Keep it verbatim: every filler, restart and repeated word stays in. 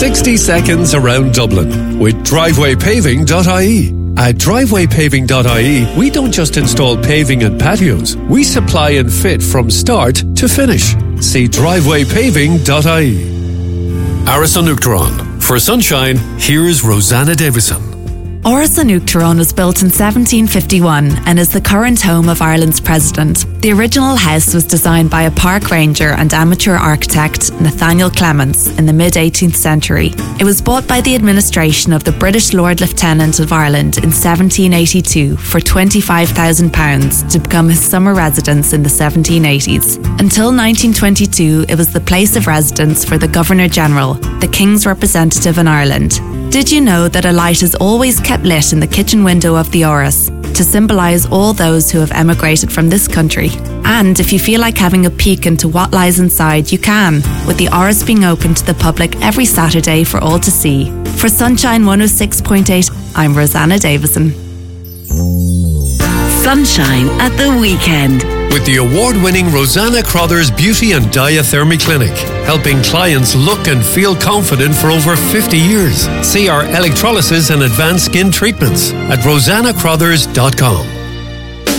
sixty seconds around Dublin with driveway paving dot I E. At driveway paving dot I E, we don't just install paving and patios. We supply and fit from start to finish. See driveway paving dot I E. Áras an Uachtaráin. For sunshine, here's Rosanna Davison. Áras an Uachtaráin was built in seventeen fifty-one and is the current home of Ireland's president. The original house was designed by a park ranger and amateur architect Nathaniel Clements in the mid-eighteenth century. It was bought by the administration of the British Lord Lieutenant of Ireland in seventeen eighty-two for twenty-five thousand pounds to become his summer residence in the seventeen eighties. Until nineteen twenty-two, it was the place of residence for the Governor-General, the King's representative in Ireland. Did you know that a light is always kept lit in the kitchen window of the Áras to symbolise all those who have emigrated from this country? And if you feel like having a peek into what lies inside, you can, with the Áras being open to the public every Saturday for all to see. For Sunshine one oh six point eight, I'm Rosanna Davison. Sunshine at the weekend. With the award-winning Rosanna Crothers Beauty and Diathermy Clinic, helping clients look and feel confident for over fifty years. See our electrolysis and advanced skin treatments at rosanna crothers dot com.